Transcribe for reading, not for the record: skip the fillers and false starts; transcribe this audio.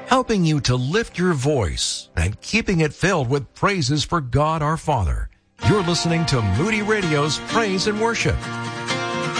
helping you to lift your voice and keeping it filled with praises for God our Father. You're listening to Moody Radio's Praise and Worship.